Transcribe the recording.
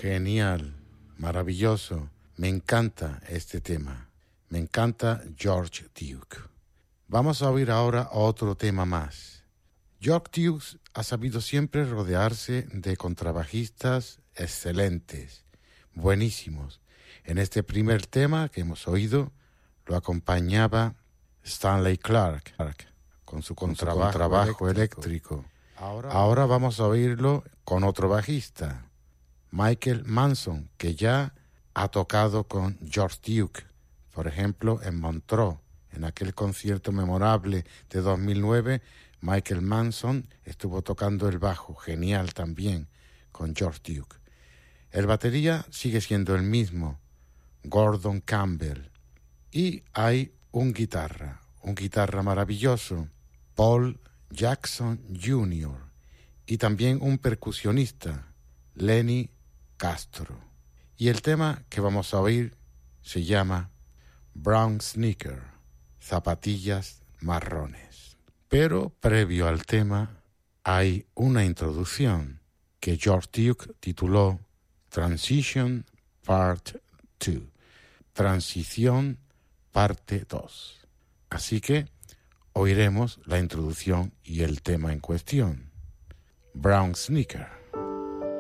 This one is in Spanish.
Genial, maravilloso. Me encanta este tema. Me encanta George Duke. Vamos a oír ahora otro tema más. George Duke ha sabido siempre rodearse de contrabajistas excelentes, buenísimos. En este primer tema que hemos oído lo acompañaba Stanley Clarke con su contrabajo eléctrico. Ahora vamos a oírlo con otro bajista, Michael Manson, que ya ha tocado con George Duke, por ejemplo, en Montreux. En aquel concierto memorable de 2009, Michael Manson estuvo tocando el bajo, genial también, con George Duke. El batería sigue siendo el mismo, Gordon Campbell. Y hay un guitarra maravilloso, Paul Jackson Jr., y también un percusionista, Lenny Castro. Y el tema que vamos a oír se llama Brown Sneaker, zapatillas marrones. Pero previo al tema hay una introducción que George Duke tituló Transition Part 2, Transición Parte 2. Así que oiremos la introducción y el tema en cuestión, Brown Sneaker.